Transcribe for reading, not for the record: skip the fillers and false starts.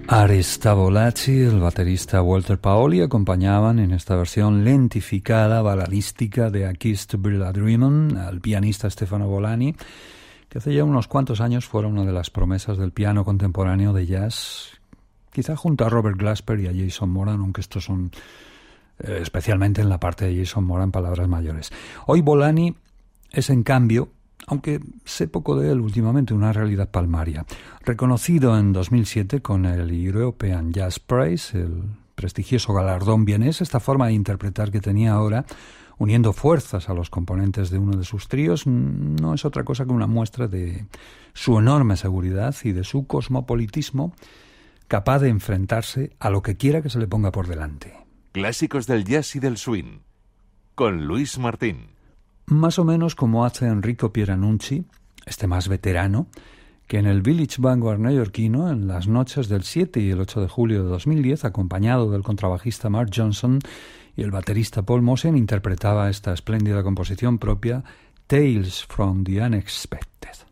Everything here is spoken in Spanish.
Aristavo Lacci, el baterista Walter Paoli acompañaban en esta versión lentificada, baladística de A Kiss to Build a Dream al pianista Stefano Bolani, que hace ya unos cuantos años fuera una de las promesas del piano contemporáneo de jazz, quizá junto a Robert Glasper y a Jason Moran, aunque estos son especialmente en la parte de Jason Moran palabras mayores. Hoy Bolani es, en cambio, aunque sé poco de él últimamente, una realidad palmaria. Reconocido en 2007 con el European Jazz Prize, el prestigioso galardón vienés, esta forma de interpretar que tenía ahora, uniendo fuerzas a los componentes de uno de sus tríos, no es otra cosa que una muestra de su enorme seguridad y de su cosmopolitismo, capaz de enfrentarse a lo que quiera que se le ponga por delante. Clásicos del jazz y del swing, con Luis Martín. Más o menos como hace Enrico Pieranunci, este más veterano, que en el Village Vanguard neoyorquino, en las noches del 7 y el 8 de julio de 2010, acompañado del contrabajista Mark Johnson y el baterista Paul Mosen, interpretaba esta espléndida composición propia, Tales from the Unexpected.